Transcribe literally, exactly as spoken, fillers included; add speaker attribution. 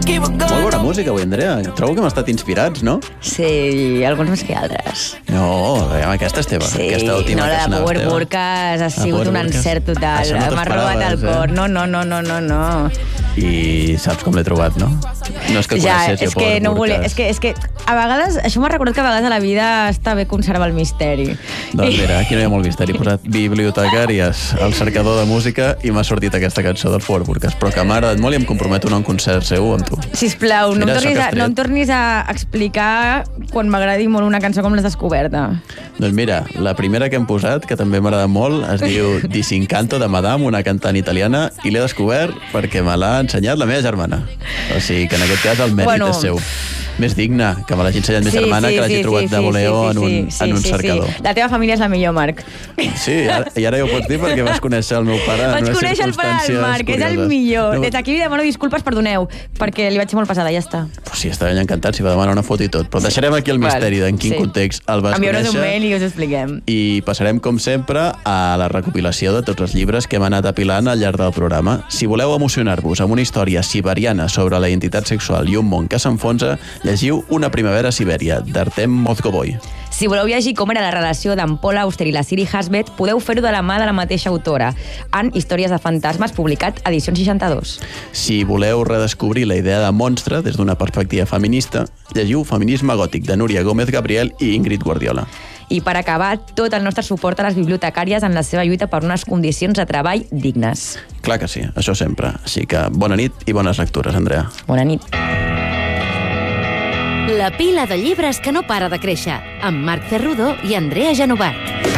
Speaker 1: Molt bona música avui, Andrea. Trobo que hem estat inspirats, no?
Speaker 2: Sí, alguns més que altres.
Speaker 1: No, aquesta és teva.
Speaker 2: Sí,
Speaker 1: aquesta última
Speaker 2: no, la de Power Burkas ha sigut un encert total. M'ha robat el cor. No, no, no, no, no, no.
Speaker 1: I saps com l'he trobat, no? No és que
Speaker 2: ja,
Speaker 1: coneixés
Speaker 2: és que no volia, és que, és que a vegades, això m'ha recordat que a vegades a la vida està bé conservar el misteri.
Speaker 1: Doncs mira, aquí no hi ha molt misteri. He posat bibliotecàries al cercador de música i m'ha sortit aquesta cançó del Power Burkas, però que m'ha agradat molt i em comprometo a anar a un concert seu amb tu.
Speaker 2: Sisplau, no, em tornis a, no em tornis a explicar quan m'agradi molt una cançó com l'has descoberta.
Speaker 1: Doncs mira, la primera que hem posat, que també m'agrada molt, es diu Disincanto de Madame, una cantant italiana, i l'he descobert perquè me l'ha ensenyat la meva germana. O sigui que en aquest cas el mèrit bueno, és seu. Més digne, que me l'hagi ensenyat sí, meva germana, sí, que l'hagi sí, trobat sí, de voleo sí, sí, en un, sí, en un sí, cercador. Sí.
Speaker 2: La teva família és la millor, Marc.
Speaker 1: Sí, ara, i ara ja ho pots dir perquè vas conèixer el meu pare en unes circumstàncies curioses. Vaig conèixer el pare del Marc, és el millor. No. Des d'aquí li demano disculpes, perdoneu, perquè li vaig ser molt pesada, ja està. Pues sí, estava encantat, s'hi va demanar una foto i tot. Però deixarem aquí el misteri d'en quin sí. context el vas conèixer.
Speaker 2: Envieu-nos un mail i us ho expliquem.
Speaker 1: I passarem, com sempre, a la recopilació de tots els llibres que hem anat apilant al llarg del programa. Si voleu emocionar-vos amb una història siberiana sobre la identitat sexual i un món que s'enfonsa, llegiu Una primavera a Sibèria, d'Artem Mozgovoy.
Speaker 2: Si voleu llegir com era la relació d'en Paul Auster i la Siri Hasbet, podeu fer-ho de la mà de la mateixa autora, en Històries de fantasmes, publicat edicions seixanta-dos.
Speaker 1: Si voleu redescobrir la idea de monstre des d'una perspectiva feminista, llegiu Feminisme gòtic, de Núria Gómez Gabriel i Ingrid Guardiola.
Speaker 2: I per acabar, tot el nostre suport a les bibliotecàries en la seva lluita per unes condicions de treball dignes.
Speaker 1: Clar que sí, això sempre. Així que bona nit i bones lectures, Andrea.
Speaker 2: Bona nit.
Speaker 3: La pila de llibres que no para de créixer, amb Marc Cerrudo i Andrea Genovat.